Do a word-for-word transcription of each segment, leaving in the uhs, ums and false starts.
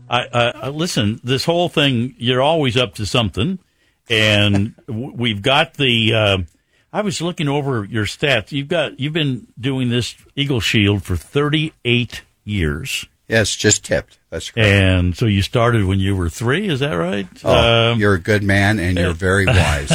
I, uh, listen, this whole thing, you're always up to something, and w- we've got the. Uh, I was looking over your stats. You've got you've been doing this Eagle Shield for thirty-eight years. Yes, just tipped. That's correct. And so you started when you were three. Is that right? Oh, um, you're a good man, and you're very wise.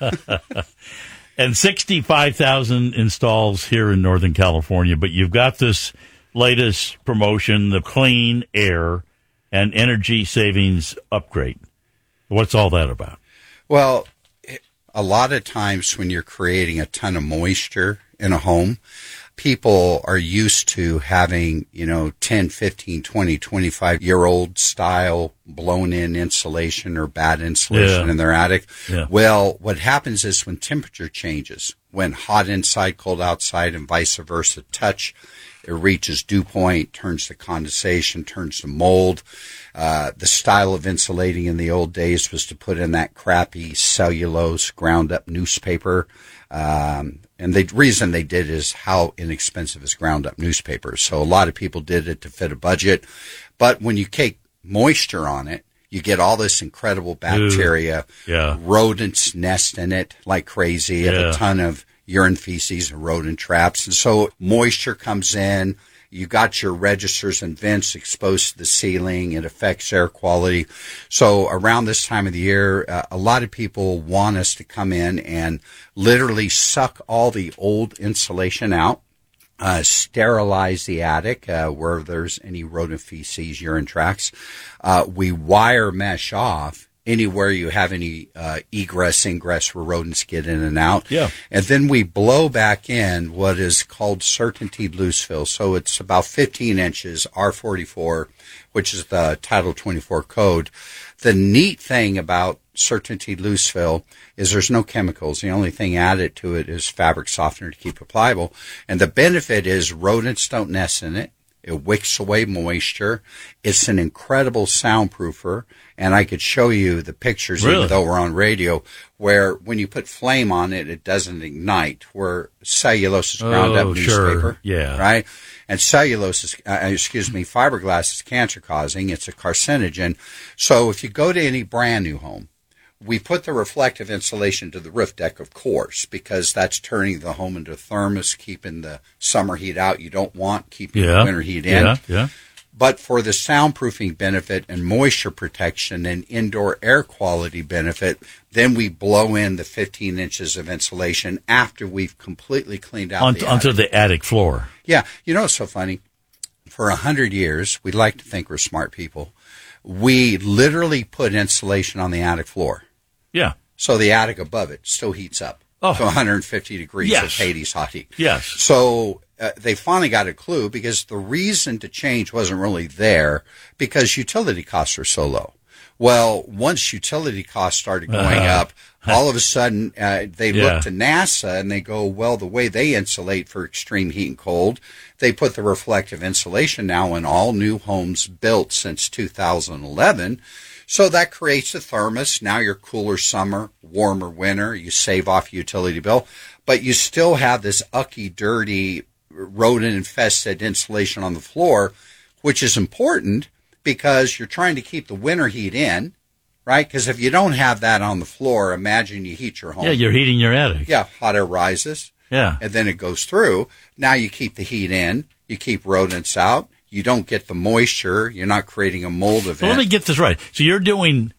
And sixty-five thousand installs here in Northern California. But you've got this latest promotion, the Clean Air and Energy Savings Upgrade. What's all that about? Well, a lot of times when you're creating a ton of moisture in a home, people are used to having, you know, ten, fifteen, twenty, twenty-five-year-old style blown-in insulation or bad insulation yeah. in their attic. Yeah. Well, what happens is when temperature changes, when hot inside, cold outside, and vice versa touch, it reaches dew point, turns to condensation, turns to mold. Uh, the style of insulating in the old days was to put in that crappy cellulose ground-up newspaper. Um, and the reason they did is how inexpensive is ground-up newspaper. So a lot of people did it to fit a budget. But when you take moisture on it, you get all this incredible bacteria. Ooh, yeah. Rodents nest in it like crazy. You yeah. have a ton of urine, feces, and rodent traps. And so moisture comes in. You got your registers and vents exposed to the ceiling. It affects air quality. So around this time of the year, uh, a lot of people want us to come in and literally suck all the old insulation out, uh, sterilize the attic uh, where there's any rodent feces, urine tracts. Uh, we wire mesh off anywhere you have any uh, egress, ingress where rodents get in and out. Yeah. And then we blow back in what is called CertainTeed loose fill. So it's about fifteen inches, R forty-four, which is the Title twenty-four code. The neat thing about CertainTeed loose fill is there's no chemicals. The only thing added to it is fabric softener to keep it pliable. And the benefit is rodents don't nest in it. It wicks away moisture. It's an incredible soundproofer, and I could show you the pictures, really? Even though we're on radio, where when you put flame on it, it doesn't ignite, where cellulose is ground oh, up newspaper. Sure. Yeah. Right? And cellulose is, uh, excuse me, fiberglass is cancer-causing. It's a carcinogen. So if you go to any brand new home, we put the reflective insulation to the roof deck, of course, because that's turning the home into a thermos, keeping the summer heat out you don't want, keeping yeah. the winter heat in. Yeah, yeah. But for the soundproofing benefit and moisture protection and indoor air quality benefit, then we blow in the fifteen inches of insulation after we've completely cleaned out On, the onto attic. the attic floor. Yeah. You know what's so funny? For a hundred years, we like to think we're smart people. We literally put insulation on the attic floor. Yeah. So the attic above it still heats up oh. to one hundred fifty degrees yes. of Hades hot heat. Yes. So uh, they finally got a clue because the reason to change wasn't really there because utility costs are so low. Well, once utility costs started going uh, up, all of a sudden uh, they yeah. look to NASA and they go, well, the way they insulate for extreme heat and cold, they put the reflective insulation now in all new homes built since two thousand eleven. So that creates a thermos. Now you're cooler summer, warmer winter. You save off utility bill, but you still have this ucky, dirty, rodent-infested insulation on the floor, which is important because you're trying to keep the winter heat in, right? Because if you don't have that on the floor, imagine you heat your home. Yeah, you're heating your attic. Yeah, hot air rises. Yeah. And then it goes through. Now you keep the heat in. You keep rodents out. You don't get the moisture. You're not creating a mold event. So let me get this right. So you're doing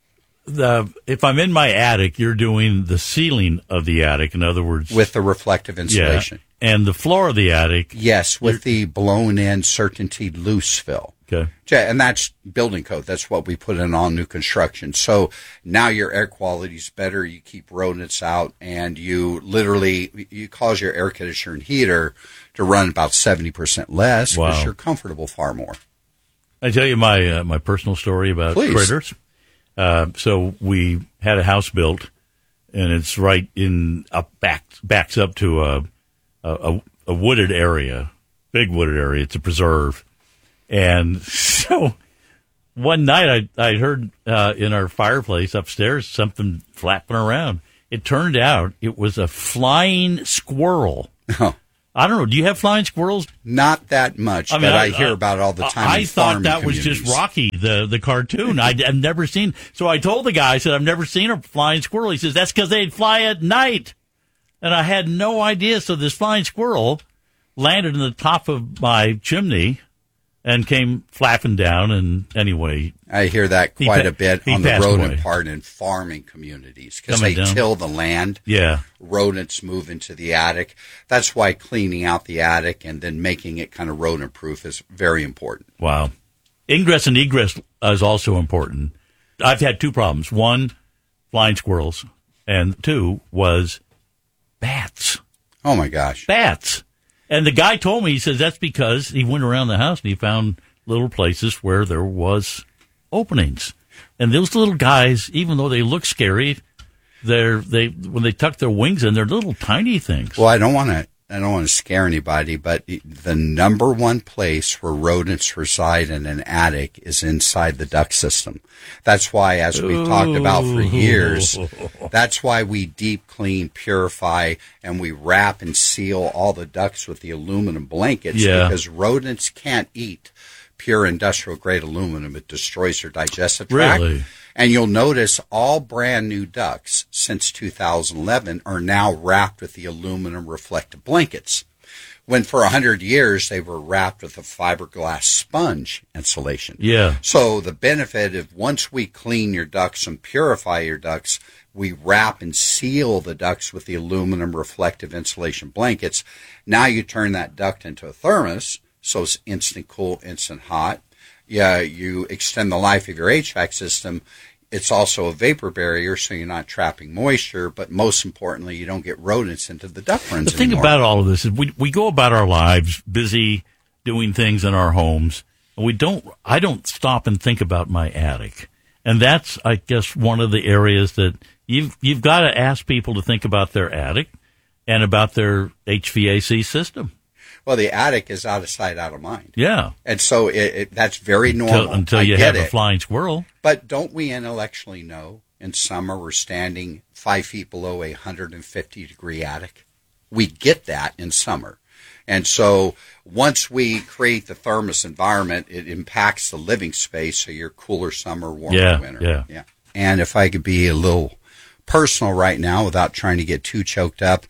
the, if I'm in my attic, you're doing the ceiling of the attic. In other words, with the reflective insulation. Yeah, and the floor of the attic. Yes, with the blown in CertainTeed loose fill. Okay. And that's building code. That's what we put in all new construction. So now your air quality is better. You keep rodents out, and you literally you cause your air conditioner and heater to run about seventy percent less because wow. you're comfortable far more. I tell you my uh, my personal story about Please. critters. Uh, so we had a house built, and it's right in up back backs up to a a, a wooded area, big wooded area. It's a preserve. And so one night I, I heard uh, in our fireplace upstairs something flapping around. It turned out it was a flying squirrel Oh. I don't know. Do you have flying squirrels? Not that much, I mean, but I, I hear I, about it all the time. I in thought that was communities. just Rocky, the, the cartoon. I, I've never seen. So I told the guy, I said, I've never seen a flying squirrel. He says, that's because they'd fly at night. And I had no idea. So this flying squirrel landed in the top of my chimney and came flapping down. And anyway, I hear that quite pa- a bit on the rodent away. part in farming communities because Coming they down. till the land. Yeah. Rodents move into the attic. That's why cleaning out the attic and then making it kind of rodent proof is very important. Wow. Ingress and egress is also important. I've had two problems. One, flying squirrels, and two was bats. Oh my gosh. Bats. And the guy told me, he says that's because he went around the house and he found little places where there was openings. And those little guys, even though they look scary, they're they when they tuck their wings in, they're little tiny things. Well, I don't want to I don't want to scare anybody, but the number one place where rodents reside in an attic is inside the duct system. That's why, as we've talked about for years, that's why we deep clean, purify, and we wrap and seal all the ducts with the aluminum blankets Yeah. because rodents can't eat pure industrial grade aluminum. It destroys their digestive tract. Really? And you'll notice all brand new ducts since two thousand eleven are now wrapped with the aluminum reflective blankets, when for one hundred years they were wrapped with a fiberglass sponge insulation. Yeah. So the benefit of once we clean your ducts and purify your ducts, we wrap and seal the ducts with the aluminum reflective insulation blankets. Now you turn that duct into a thermos, so it's instant cool, instant hot. Yeah, you extend the life of your H V A C system. It's also a vapor barrier, so you're not trapping moisture. But most importantly, you don't get rodents into the duct runs The thing anymore. about all of this is we we go about our lives busy doing things in our homes, and we don't. I don't stop and think about my attic, and that's, I guess, one of the areas that you've you've got to ask people to think about their attic and about their H V A C system. Well, the attic is out of sight, out of mind. Yeah, And so it, it, that's very normal. until, until I you get have a it. flying squirrel. But don't we intellectually know in summer we're standing five feet below a one hundred fifty degree attic? We get that in summer. And so once we create the thermos environment, it impacts the living space, so you're cooler summer, warmer Yeah, winter. yeah. yeah. And if I could be a little personal right now without trying to get too choked up.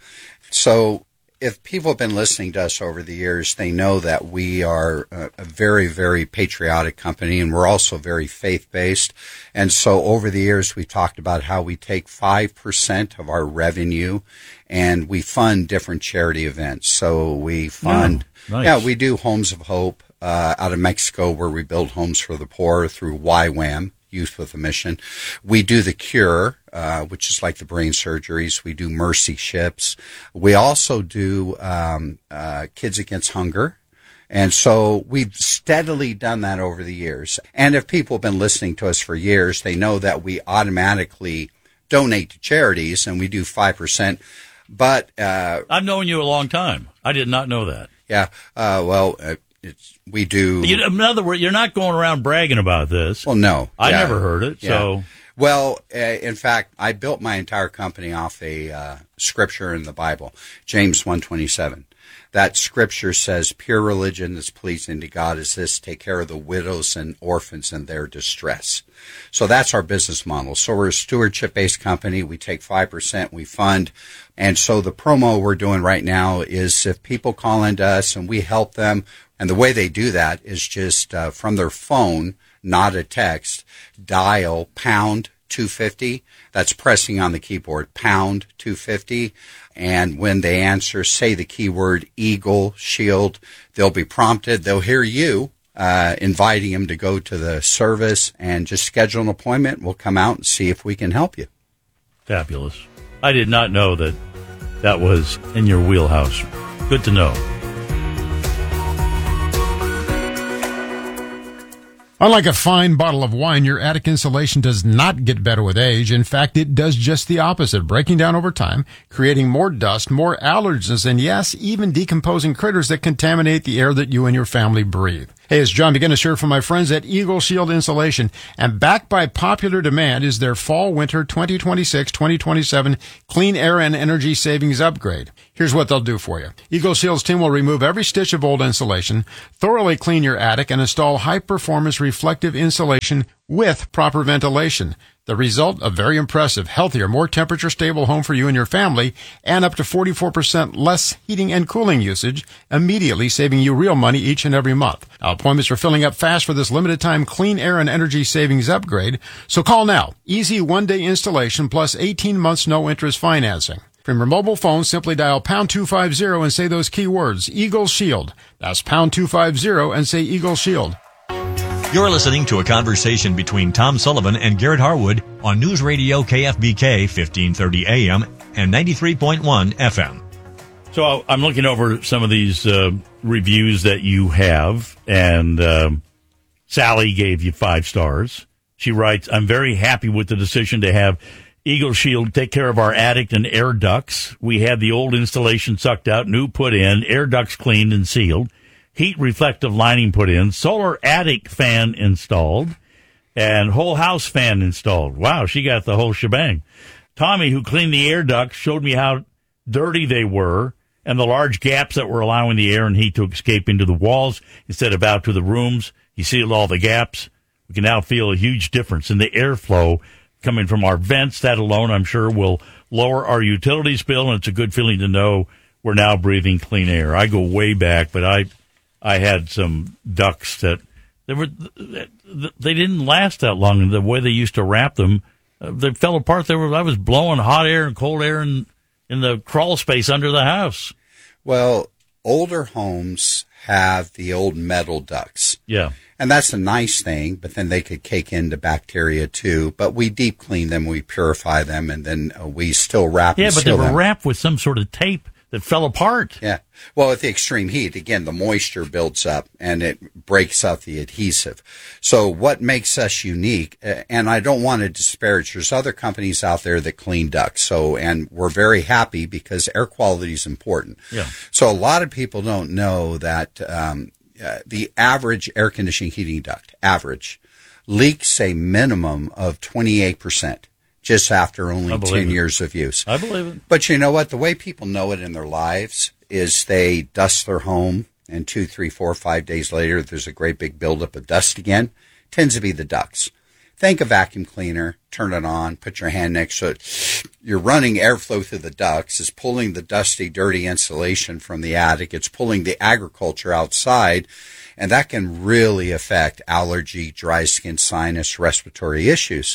So if people have been listening to us over the years, they know that we are a, a very, very patriotic company, and we're also very faith-based. And so over the years, we talked about how we take five percent of our revenue and we fund different charity events. So we fund, Oh, nice. yeah, we do Homes of Hope uh, out of Mexico, where we build homes for the poor through Y WAM, Youth with a Mission. We do The Cure, uh, which is like the brain surgeries. We do Mercy Ships. We also do um, uh, Kids Against Hunger. And so we've steadily done that over the years. And if people have been listening to us for years, they know that we automatically donate to charities, and we do five percent. But, uh, I've known you a long time. I did not know that. yeah, uh, well, uh, it's, we do. You, in other words, you're not going around bragging about this. Well, no. I yeah. never heard it. Yeah. So, Well, uh, in fact, I built my entire company off a uh, scripture in the Bible, James one twenty-seven. That scripture says, pure religion that's pleasing to God is this: take care of the widows and orphans in their distress. So that's our business model. So we're a stewardship-based company. We take five percent, we fund. And so the promo we're doing right now is if people call into us and we help them, and the way they do that is just uh, from their phone, not a text, dial pound two fifty. That's pressing on the keyboard, pound two fifty. And when they answer, say the keyword Eagle Shield, they'll be prompted. They'll hear you uh, inviting them to go to the service, and just schedule an appointment. We'll come out and see if we can help you. fabulous. I did not know that that was in your wheelhouse. Good to know. Unlike a fine bottle of wine, your attic insulation does not get better with age. In fact, it does just the opposite, breaking down over time, creating more dust, more allergens, and yes, even decomposing critters that contaminate the air that you and your family breathe. Hey, it's John McGinnis here from my friends at Eagle Shield Insulation. And backed by popular demand is their fall-winter twenty twenty-six twenty twenty-seven clean air and energy savings upgrade. Here's what they'll do for you. Eagle Shield's team will remove every stitch of old insulation, thoroughly clean your attic, and install high-performance reflective insulation with proper ventilation. The result, a very impressive, healthier, more temperature-stable home for you and your family, and up to forty-four percent less heating and cooling usage, immediately saving you real money each and every month. Now, appointments are filling up fast for this limited-time clean air and energy savings upgrade, so call now. Easy one-day installation plus eighteen months no-interest financing. From your mobile phone, simply dial pound two fifty and say those key words, Eagle Shield. That's pound two fifty and say Eagle Shield. You're listening to a conversation between Tom Sullivan and Garrett Harwood on News Radio K F B K fifteen thirty A M and ninety-three point one F M. So I'm looking over some of these uh, reviews that you have, and um, Sally gave you five stars. She writes, I'm very happy with the decision to have Eagle Shield take care of our attic and air ducts. We had the old installation sucked out, new put in, air ducts cleaned and sealed, heat reflective lining put in, solar attic fan installed, and whole house fan installed. Wow, she got the whole shebang. Tommy, who cleaned the air ducts, showed me how dirty they were and the large gaps that were allowing the air and heat to escape into the walls instead of out to the rooms. He sealed all the gaps. We can now feel a huge difference in the airflow coming from our vents. That alone, I'm sure, will lower our utilities bill, and it's a good feeling to know we're now breathing clean air. I go way back, but I I had some ducts that they were they didn't last that long. The way they used to wrap them, uh, they fell apart. They were I was blowing hot air and cold air in in the crawl space under the house. Well, older homes have the old metal ducts. Yeah. And that's a nice thing, but then they could cake into bacteria too. But we deep clean them, we purify them, and then uh, we still wrap yeah, and but they seal were them. wrapped with some sort of tape that fell apart. Yeah. Well, with the extreme heat, again, the moisture builds up and it breaks up the adhesive. So what makes us unique, and I don't want to disparage, there's other companies out there that clean ducts. So, and we're very happy because air quality is important. Yeah. So a lot of people don't know that um, uh, the average air conditioning heating duct, average, leaks a minimum of twenty-eight percent. Just after only ten it. years of use. I believe it. But you know what? The way people know it in their lives is they dust their home, and two, three, four, five days later, there's a great big buildup of dust again. Tends to be the ducts. Think a vacuum cleaner, turn it on, put your hand next to it. You're running airflow through the ducts. It's pulling the dusty, dirty insulation from the attic. It's pulling the agriculture outside. And that can really affect allergy, dry skin, sinus, respiratory issues.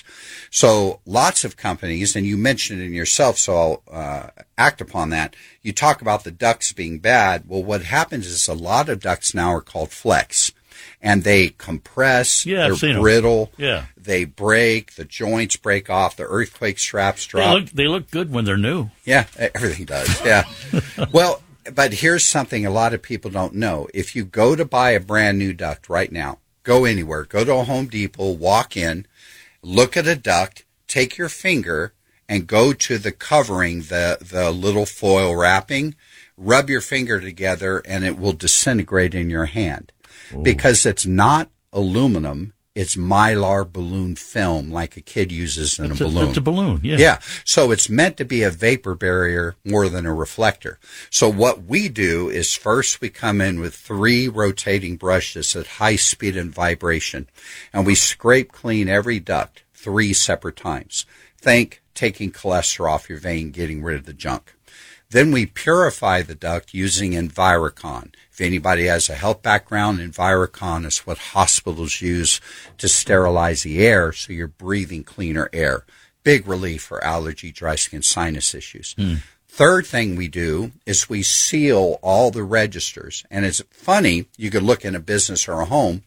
So lots of companies, and you mentioned it in yourself, so I'll uh, act upon that. You talk about the ducts being bad. Well, what happens is a lot of ducts now are called flex. And they compress, yeah, they're brittle, yeah. They break, the joints break off, the earthquake straps drop. They look, they look good when they're new. Yeah, everything does, yeah. Well, but here's something a lot of people don't know. If you go to buy a brand new duct right now, go anywhere, go to a Home Depot, walk in, look at a duct, take your finger and go to the covering, the, the little foil wrapping, rub your finger together and it will disintegrate in your hand. Ooh. Because it's not aluminum. It's Mylar balloon film like a kid uses in it's a balloon. A, it's a balloon, yeah. Yeah. So it's meant to be a vapor barrier more than a reflector. So what we do is first we come in with three rotating brushes at high speed and vibration, and we scrape clean every duct three separate times. Think taking cholesterol off your vein, getting rid of the junk. Then we purify the duct using Envirocon. If anybody has a health background, Envirocon is what hospitals use to sterilize the air so you're breathing cleaner air. Big relief for allergy, dry skin, sinus issues. Mm. Third thing we do is we seal all the registers. And it's funny, you could look in a business or a home,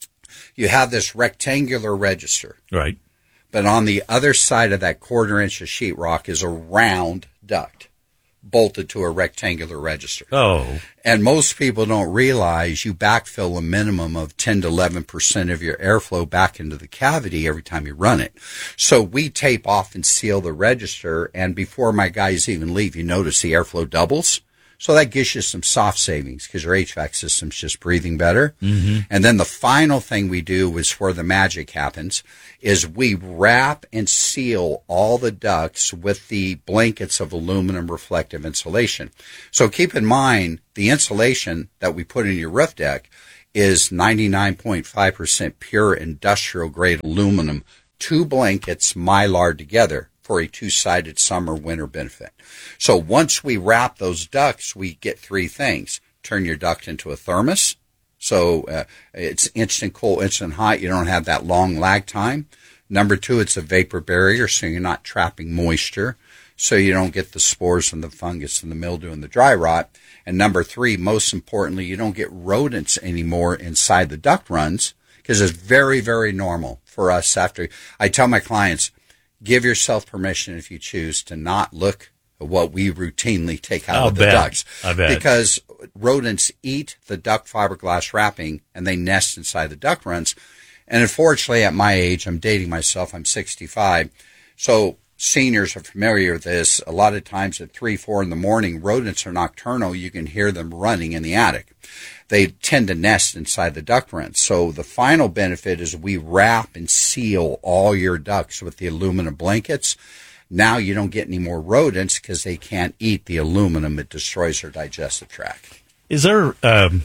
you have this rectangular register. Right. But on the other side of that quarter inch of sheetrock is a round duct bolted to a rectangular register. Oh. And most people don't realize you backfill a minimum of ten to eleven percent of your airflow back into the cavity every time you run it. So we tape off and seal the register, and before my guys even leave, you notice the airflow doubles. So that gives you some soft savings because your H V A C system's just breathing better. Mm-hmm. And then the final thing we do is where the magic happens is we wrap and seal all the ducts with the blankets of aluminum reflective insulation. So keep in mind the insulation that we put in your roof deck is ninety-nine point five percent pure industrial grade aluminum, two blankets mylar together for a two-sided summer-winter benefit. So once we wrap those ducts, we get three things. Turn your duct into a thermos. So uh, it's instant cool, instant hot. You don't have that long lag time. Number two, it's a vapor barrier, so you're not trapping moisture, so you don't get the spores and the fungus and the mildew and the dry rot. And number three, most importantly, you don't get rodents anymore inside the duct runs because it's very, very normal for us after. I tell my clients, give yourself permission if you choose to not look at what we routinely take out I'll of the bet. ducts. I bet. Because rodents eat the duct fiberglass wrapping and they nest inside the duct runs. And unfortunately, at my age, I'm dating myself, I'm sixty-five. So seniors are familiar with this. A lot of times at three, four in the morning, rodents are nocturnal. You can hear them running in the attic. They tend to nest inside the duct runs. So the final benefit is we wrap and seal all your ducts with the aluminum blankets. Now you don't get any more rodents because they can't eat the aluminum. It destroys their digestive tract. Is there um,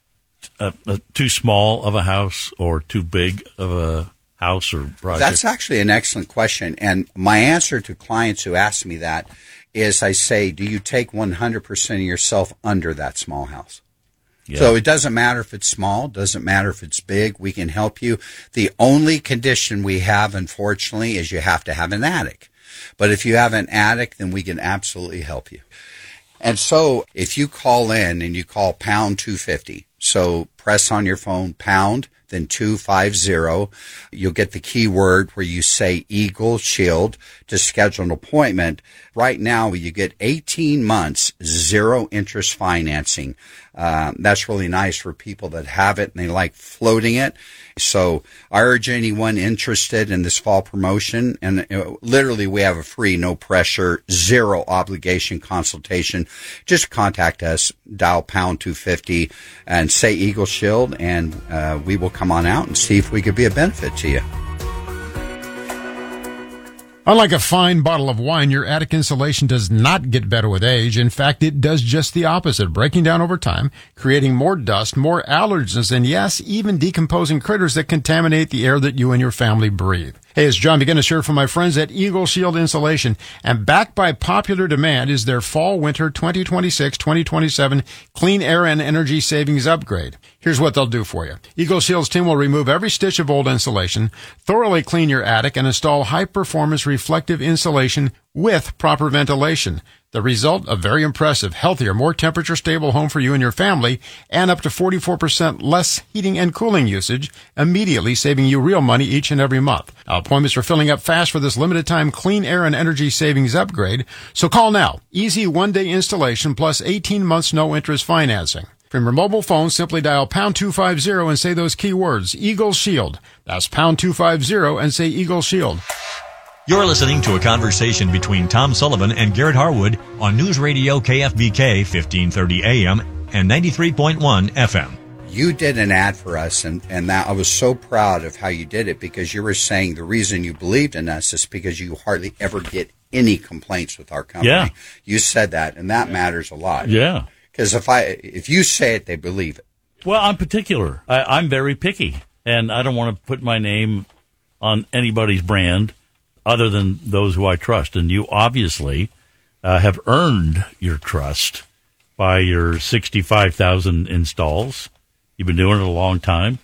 a, a too small of a house or too big of a house or project? That's actually an excellent question. And my answer to clients who ask me that is I say, do you take one hundred percent of yourself under that small house? Yeah. So it doesn't matter if it's small, doesn't matter if it's big, we can help you. The only condition we have, unfortunately, is you have to have an attic. But if you have an attic, then we can absolutely help you. And so if you call in and you call pound two fifty, so press on your phone pound, then two fifty, you'll get the keyword where you say Eagle Shield to schedule an appointment. Right now, you get eighteen months, zero interest financing. Uh, that's really nice for people that have it and they like floating it. So I urge anyone interested in this fall promotion, and uh, literally we have a free, no pressure, zero obligation consultation. Just contact us, dial pound two fifty and say Eagle Shield, and uh, we will come on out and see if we could be a benefit to you. Unlike a fine bottle of wine, your attic insulation does not get better with age. In fact, it does just the opposite, breaking down over time, creating more dust, more allergens, and yes, even decomposing critters that contaminate the air that you and your family breathe. Hey, it's John McGinnis here from my friends at Eagle Shield Insulation, and backed by popular demand is their Fall-Winter twenty twenty-six twenty twenty-seven Clean Air and Energy Savings Upgrade. Here's what they'll do for you. Eagle Shield's team will remove every stitch of old insulation, thoroughly clean your attic, and install high-performance reflective insulation with proper ventilation. The result, a very impressive, healthier, more temperature-stable home for you and your family, and up to forty-four percent less heating and cooling usage, immediately saving you real money each and every month. Now, appointments are filling up fast for this limited-time Clean Air and Energy Savings Upgrade, so call now. Easy one-day installation plus eighteen months no-interest financing. From your mobile phone, simply dial pound two fifty and say those keywords, Eagle Shield. That's pound two fifty and say Eagle Shield. You're listening to a conversation between Tom Sullivan and Garrett Harwood on News Radio K F B K fifteen thirty A M and ninety-three point one F M. You did an ad for us, and, and that I was so proud of how you did it, because you were saying the reason you believed in us is because you hardly ever get any complaints with our company. Yeah. You said that, and that matters a lot. Yeah. Because if I if you say it, they believe it. Well, I'm particular. I, I'm very picky, and I don't want to put my name on anybody's brand other than those who I trust. And you obviously uh, have earned your trust by your sixty-five thousand installs. You've been doing it a long time.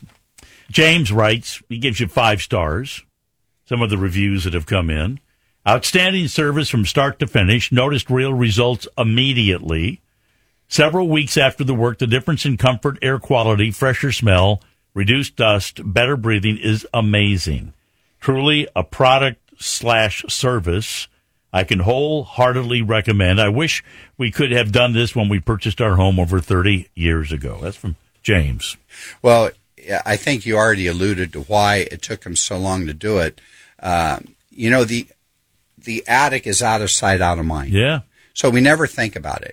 James writes, he gives you five stars. Some of the reviews that have come in. Outstanding service from start to finish. Noticed real results immediately. Several weeks after the work, the difference in comfort, air quality, fresher smell, reduced dust, better breathing is amazing. Truly a product slash service I can wholeheartedly recommend. I wish we could have done this when we purchased our home over thirty years ago. That's from James. Well, I think you already alluded to why it took them so long to do it. Uh, you know, the the attic is out of sight, out of mind. Yeah. So we never think about it.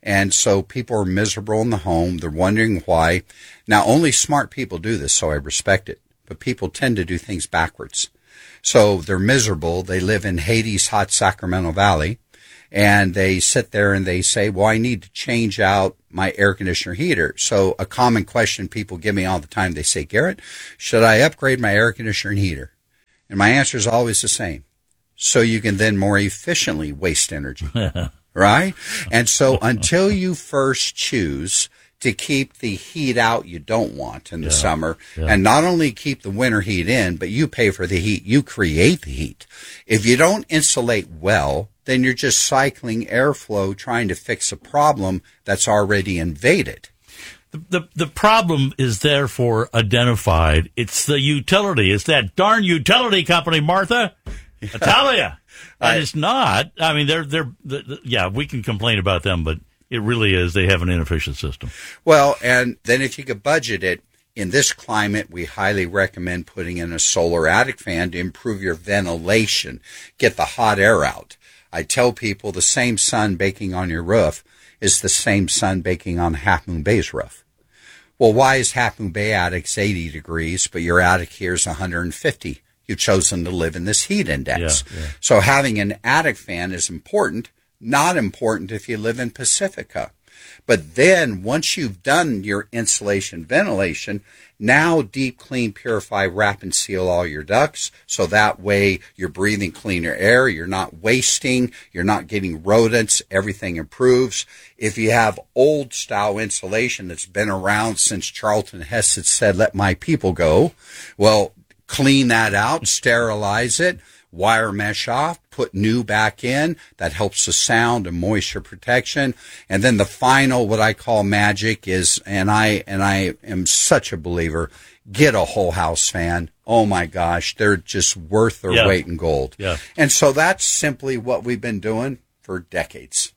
And so people are miserable in the home. They're wondering why. Now, only smart people do this, so I respect it. But people tend to do things backwards. So they're miserable. They live in Hades' hot Sacramento Valley. And they sit there and they say, well, I need to change out my air conditioner heater. So a common question people give me all the time, they say, Garrett, should I upgrade my air conditioner and heater? And my answer is always the same. So you can then more efficiently waste energy, right? And so until you first choose to keep the heat out you don't want in the yeah, summer, yeah. and not only keep the winter heat in, but you pay for the heat, you create the heat. If you don't insulate well, then you're just cycling airflow trying to fix a problem that's already invaded. The, the the problem is therefore identified. It's the utility. It's that darn utility company, Martha. Yeah. I tell you. And it's not. I mean, they're, they're, they're, yeah, we can complain about them, but it really is. They have an inefficient system. Well, and then if you could budget it, in this climate, we highly recommend putting in a solar attic fan to improve your ventilation, get the hot air out. I tell people the same sun baking on your roof is the same sun baking on Half Moon Bay's roof. Well, why is Half Moon Bay attic's eighty degrees, but your attic here is one hundred fifty? You've chosen to live in this heat index. Yeah, yeah. So having an attic fan is important, not important if you live in Pacifica. But then once you've done your insulation ventilation, now deep clean, purify, wrap, and seal all your ducts. So that way you're breathing cleaner air. You're not wasting. You're not getting rodents. Everything improves. If you have old style insulation that's been around since Charlton Heston said, let my people go, well, clean that out, sterilize it, wire mesh off, put new back in. That helps the sound and moisture protection. And then the final, what I call magic is, and I, and I am such a believer, get a whole house fan. Oh my gosh, they're just worth their yeah. weight in gold. Yeah. And so that's simply what we've been doing for decades.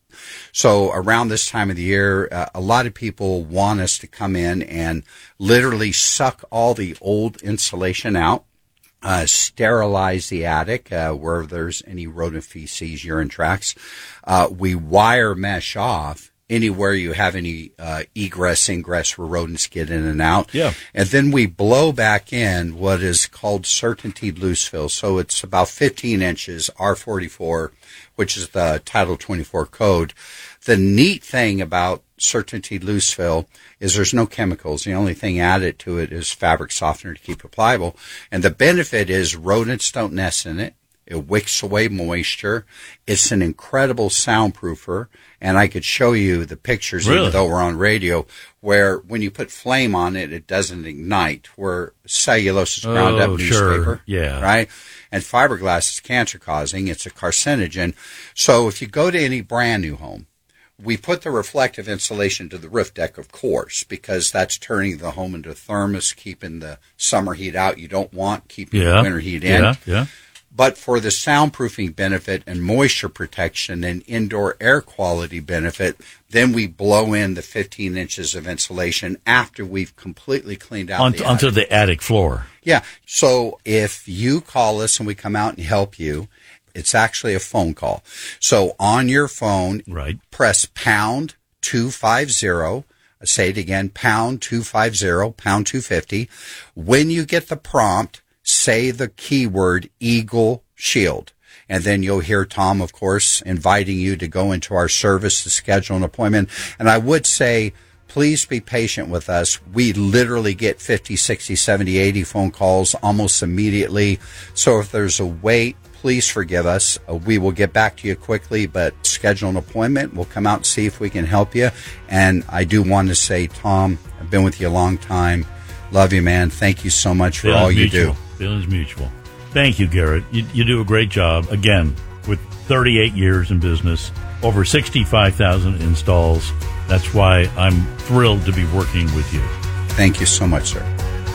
So around this time of the year, uh, a lot of people want us to come in and literally suck all the old insulation out. Uh, sterilize the attic, uh, where there's any rodent feces, urine tracts. Uh, we wire mesh off anywhere you have any, uh, egress, ingress where rodents get in and out. Yeah. And then we blow back in what is called Certainty loose fill. So it's about fifteen inches, R forty-four, which is the Title twenty-four code. The neat thing about Certainty loose fill is there's no chemicals. The only thing added to it is fabric softener to keep it pliable. And the benefit is rodents don't nest in it. It wicks away moisture. It's an incredible soundproofer. And I could show you the pictures, really? Even though we're on radio, where when you put flame on it, it doesn't ignite, where cellulose is ground oh, up sure. newspaper. Yeah. Right? And fiberglass is cancer causing. It's a carcinogen. So if you go to any brand new home, we put the reflective insulation to the roof deck, of course, because that's turning the home into a thermos, keeping the summer heat out you don't want, keeping yeah. the winter heat in. Yeah, yeah. But for the soundproofing benefit and moisture protection and indoor air quality benefit, then we blow in the fifteen inches of insulation after we've completely cleaned out On, the onto attic. the attic floor. Yeah. So if you call us and we come out and help you, it's actually a phone call. So on your phone, right. press pound two fifty. I say it again, pound two fifty, pound two fifty. When you get the prompt, say the keyword Eagle Shield. And then you'll hear Tom, of course, inviting you to go into our service to schedule an appointment. And I would say, please be patient with us. We literally get fifty, sixty, seventy, eighty phone calls almost immediately. So if there's a wait, please forgive us. Uh, we will get back to you quickly, but schedule an appointment. We'll come out and see if we can help you. And I do want to say, Tom, I've been with you a long time. Love you, man. Thank you so much for Feelings all you mutual. do. Feelings mutual. Thank you, Garrett. You, you do a great job. Again, with thirty-eight years in business, over sixty-five thousand installs. That's why I'm thrilled to be working with you. Thank you so much, sir.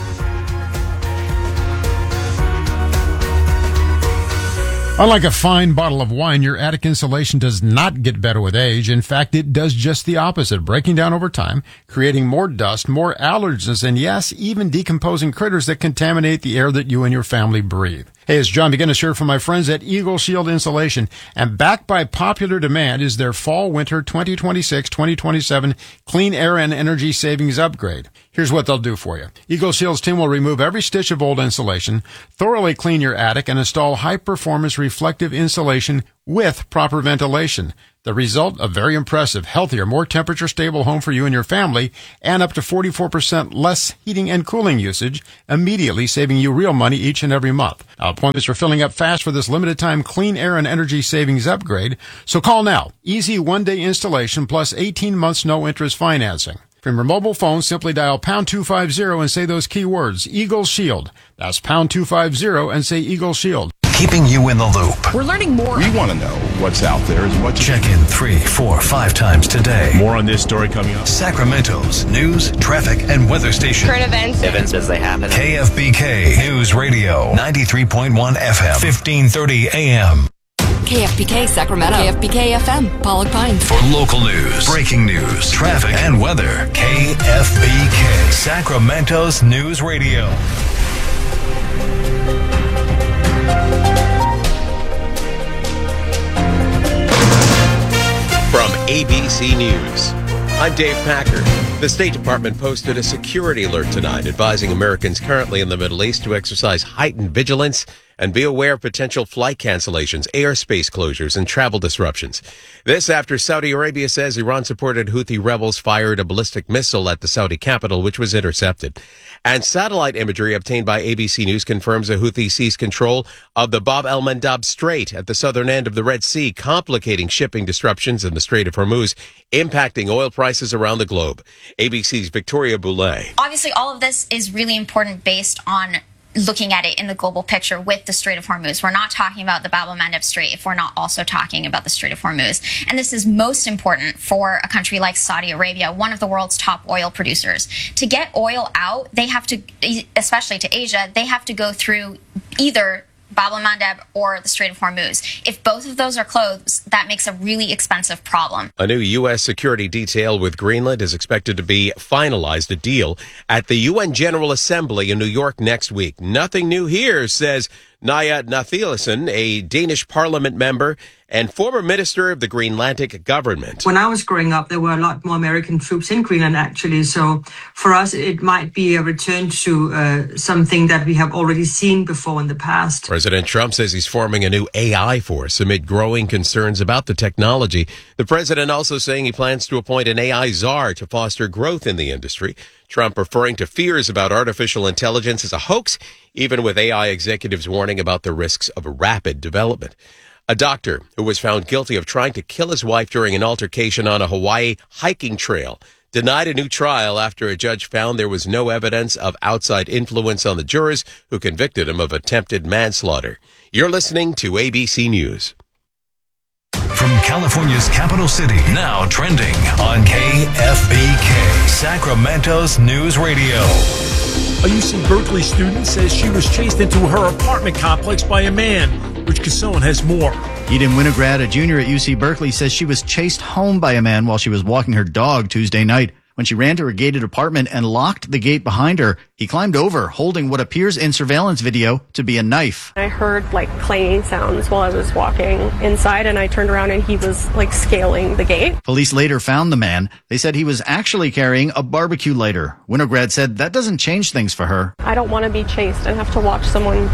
Unlike a fine bottle of wine, your attic insulation does not get better with age. In fact, it does just the opposite, breaking down over time, creating more dust, more allergens, and yes, even decomposing critters that contaminate the air that you and your family breathe. Hey, it's John McGinnis here from my friends at Eagle Shield Insulation. And backed by popular demand is their Fall-Winter twenty twenty-six twenty twenty-seven Clean Air and Energy Savings Upgrade. Here's what they'll do for you. Eagle Shield's team will remove every stitch of old insulation, thoroughly clean your attic, and install high-performance reflective insulation with proper ventilation. The result, a very impressive, healthier, more temperature-stable home for you and your family, and up to forty-four percent less heating and cooling usage, immediately saving you real money each and every month. Now, appointments are filling up fast for this limited-time Clean Air and Energy Savings Upgrade, so call now. Easy one-day installation plus eighteen months no-interest financing. From your mobile phone, simply dial pound two fifty and say those keywords, Eagle Shield. That's pound two fifty and say Eagle Shield. Keeping you in the loop. We're learning more. We want to know what's out there as much. Check in three, four, five times today. More on this story coming up. Sacramento's news, traffic, and weather station. Current events. Events as they happen. K F B K News Radio, ninety-three point one F M, fifteen thirty A M. K F B K Sacramento. K F B K F M, Pollock Pines. For local news, breaking news, traffic, and weather, K F B K Sacramento's News Radio. From A B C News, I'm Dave Packer. The State Department posted a security alert tonight advising Americans currently in the Middle East to exercise heightened vigilance and be aware of potential flight cancellations, airspace closures, and travel disruptions. This after Saudi Arabia says Iran-supported Houthi rebels fired a ballistic missile at the Saudi capital, which was intercepted. And satellite imagery obtained by A B C News confirms the Houthi seized control of the Bab el-Mandab Strait at the southern end of the Red Sea, complicating shipping disruptions in the Strait of Hormuz, impacting oil prices around the globe. A B C's Victoria Boulay. Obviously, all of this is really important based on looking at it in the global picture with the Strait of Hormuz. We're not talking about the Bab el-Mandab Strait if we're not also talking about the Strait of Hormuz. And this is most important for a country like Saudi Arabia, one of the world's top oil producers. To get oil out, they have to, especially to Asia, they have to go through either Bab el-Mandab or the Strait of Hormuz. If both of those are closed, that makes a really expensive problem. A new U S security detail with Greenland is expected to be finalized, a deal, at the U N General Assembly in New York next week. Nothing new here, says Naya Nathielsen, a Danish parliament member and former minister of the Greenlandic government. When I was growing up, there were a lot more American troops in Greenland, actually. So for us, it might be a return to uh, something that we have already seen before in the past. President Trump says he's forming a new A I force amid growing concerns about the technology. The president also saying he plans to appoint an A I czar to foster growth in the industry. Trump referring to fears about artificial intelligence as a hoax, even with A I executives warning about the risks of rapid development. A doctor who was found guilty of trying to kill his wife during an altercation on a Hawaii hiking trail denied a new trial after a judge found there was no evidence of outside influence on the jurors who convicted him of attempted manslaughter. You're listening to A B C News. From California's capital city, now trending on K F B K, Sacramento's News Radio. A U C Berkeley student says she was chased into her apartment complex by a man. Rich Casone has more. Eden Winograd, a junior at U C Berkeley, says she was chased home by a man while she was walking her dog Tuesday night. When she ran to her gated apartment and locked the gate behind her, he climbed over, holding what appears in surveillance video to be a knife. I heard like clanging sounds while I was walking inside, and I turned around and he was like scaling the gate. Police later found the man. They said he was actually carrying a barbecue lighter. Winograd said that doesn't change things for her. I don't want to be chased and have to watch someone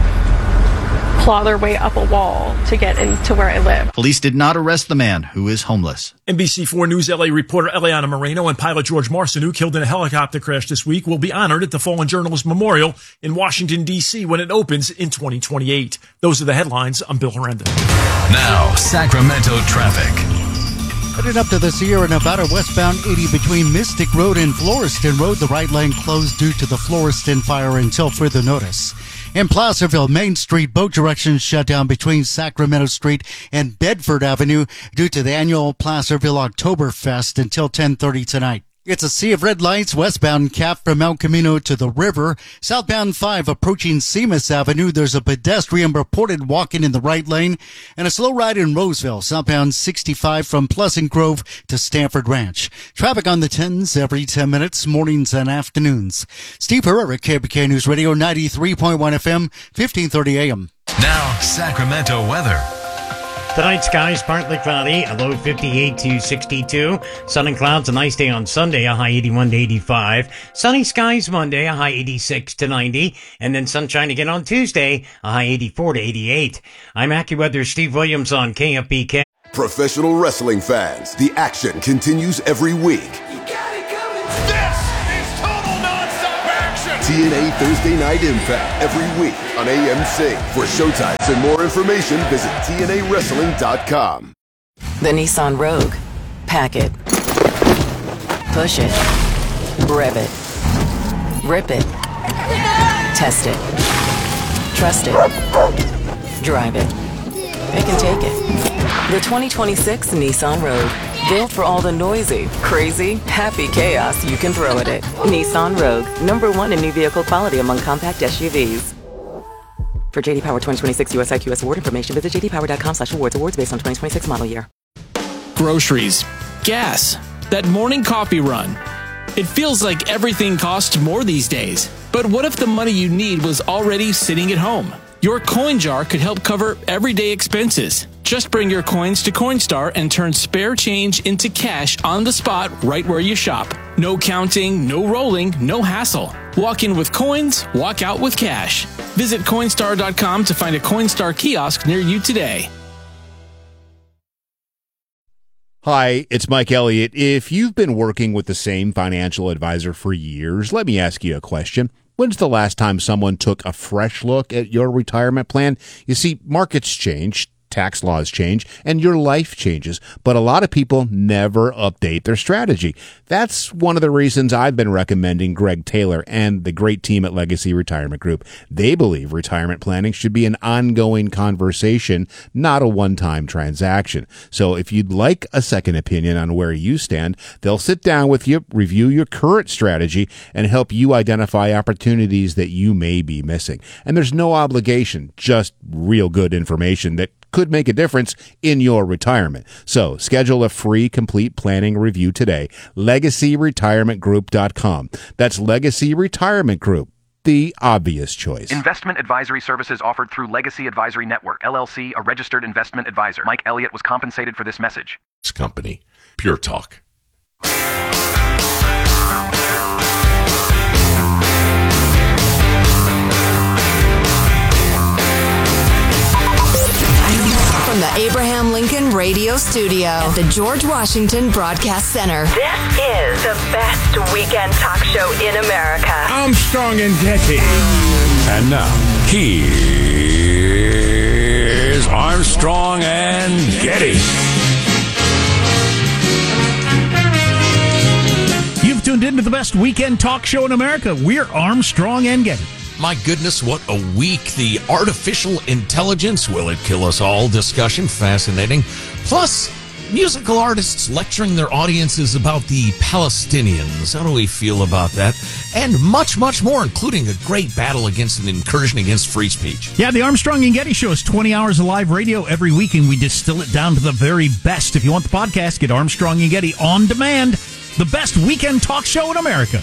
claw their way up a wall to get into where I live. Police did not arrest the man, who is homeless. N B C four News L A reporter Eliana Moreno and pilot George Marcineau, killed in a helicopter crash this week, will be honored at the Fallen Journalist Memorial in Washington, D C when it opens in twenty twenty-eight. Those are the headlines. I'm Bill Herenda. Now, Sacramento traffic. Headed up to the Sierra Nevada westbound eighty between Mystic Road and Floreston Road. The right lane closed due to the Floreston fire until further notice. In Placerville, Main Street, both directions shut down between Sacramento Street and Bedford Avenue due to the annual Placerville Oktoberfest until ten thirty tonight. It's a sea of red lights westbound Cap from El Camino to the river. Southbound five approaching Seamus Avenue. There's a pedestrian reported walking in the right lane. And a slow ride in Roseville. Southbound sixty-five from Pleasant Grove to Stanford Ranch. Traffic on the tens every ten minutes, mornings and afternoons. Steve Herrera, K B K News Radio, ninety-three point one F M, fifteen thirty A M. Now, Sacramento weather. Tonight, skies partly cloudy, a low fifty-eight to sixty-two. Sun and clouds, a nice day on Sunday, a high eighty-one to eighty-five. Sunny skies Monday, a high eighty-six to ninety. And then sunshine again on Tuesday, a high eighty-four to eighty-eight. I'm AccuWeather Steve Williams on K F B K. Professional wrestling fans, the action continues every week. T N A Thursday Night Impact every week on A M C. For showtimes and more information, visit T N A wrestling dot com. The Nissan Rogue. Pack it. Push it. Rev it. Rip it. Test it. Trust it. Drive it. It can take it. The twenty twenty-six Nissan Rogue. Built for all the noisy, crazy, happy chaos you can throw at it. Nissan Rogue, number one in new vehicle quality among compact S U Vs. For J D Power twenty twenty-six U S I Q S award information, visit j d power dot com slash awards. Awards based on twenty twenty-six model year. Groceries, gas, that morning coffee run. It feels like everything costs more these days. But what if the money you need was already sitting at home? Your coin jar could help cover everyday expenses. Just bring your coins to Coinstar and turn spare change into cash on the spot right where you shop. No counting, no rolling, no hassle. Walk in with coins, walk out with cash. Visit Coinstar dot com to find a Coinstar kiosk near you today. Hi, it's Mike Elliott. If you've been working with the same financial advisor for years, let me ask you a question. When's the last time someone took a fresh look at your retirement plan? You see, markets change, tax laws change, and your life changes, but a lot of people never update their strategy. That's one of the reasons I've been recommending Greg Taylor and the great team at Legacy Retirement Group. They believe retirement planning should be an ongoing conversation, not a one-time transaction. So if you'd like a second opinion on where you stand, they'll sit down with you, review your current strategy, and help you identify opportunities that you may be missing. And there's no obligation, just real good information that could make a difference in your retirement. So schedule a free complete planning review today. legacy retirement group dot com. That's Legacy Retirement Group, the obvious choice. Investment advisory services offered through Legacy Advisory Network, L L C, a registered investment advisor. Mike Elliott was compensated for this message. Company. Pure Talk. From the Abraham Lincoln Radio Studio at the George Washington Broadcast Center. This is the best weekend talk show in America. Armstrong and Getty. And now, here's Armstrong and Getty. You've tuned into the best weekend talk show in America. We're Armstrong and Getty. My goodness, what a week. The artificial intelligence, will it kill us all discussion, fascinating. Plus, musical artists lecturing their audiences about the Palestinians. How do we feel about that? And much, much more, including a great battle against an incursion against free speech. Yeah, the Armstrong and Getty Show is twenty hours of live radio every week, and we distill it down to the very best. If you want the podcast, get Armstrong and Getty on demand. The best weekend talk show in America.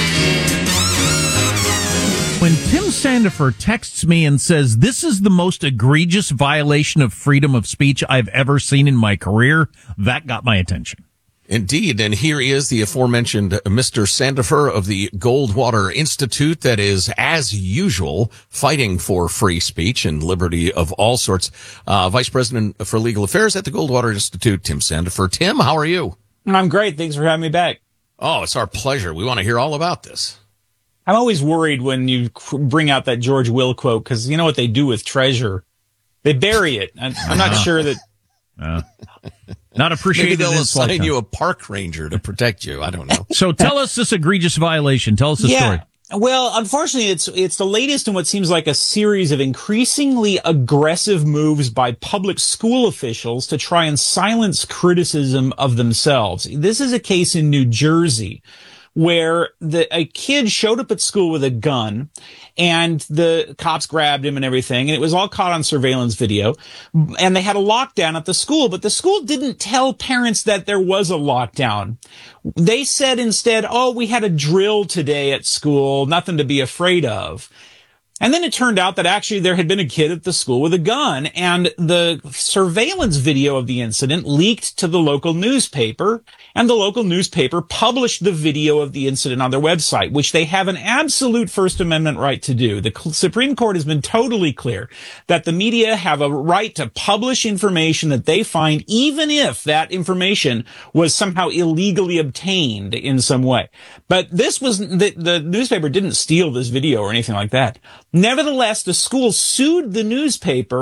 When Tim Sandifer texts me and says, this is the most egregious violation of freedom of speech I've ever seen in my career, that got my attention. Indeed, and here is the aforementioned Mister Sandifer of the Goldwater Institute that is, as usual, fighting for free speech and liberty of all sorts. Uh, Vice President for Legal Affairs at the Goldwater Institute, Tim Sandifer. Tim, how are you? I'm great. Thanks for having me back. Oh, it's our pleasure. We want to hear all about this. I'm always worried when you bring out that George Will quote, because you know what they do with treasure? They bury it. I'm, I'm not sure that... Uh, not appreciated. Maybe they'll assign lifetime. you a park ranger to protect you. I don't know. So tell us this egregious violation. Tell us the yeah. story. Well, unfortunately, it's it's the latest in what seems like a series of increasingly aggressive moves by public school officials to try and silence criticism of themselves. This is a case in New Jersey where the, a kid showed up at school with a gun and the cops grabbed him and everything. And it was all caught on surveillance video. And they had a lockdown at the school, but the school didn't tell parents that there was a lockdown. They said instead, oh, we had a drill today at school, nothing to be afraid of. And then it turned out that actually there had been a kid at the school with a gun, and the surveillance video of the incident leaked to the local newspaper, and the local newspaper published the video of the incident on their website, which they have an absolute First Amendment right to do. The Supreme Court has been totally clear that the media have a right to publish information that they find, even if that information was somehow illegally obtained in some way. But this was, the, the newspaper didn't steal this video or anything like that. Nevertheless, the school sued the newspaper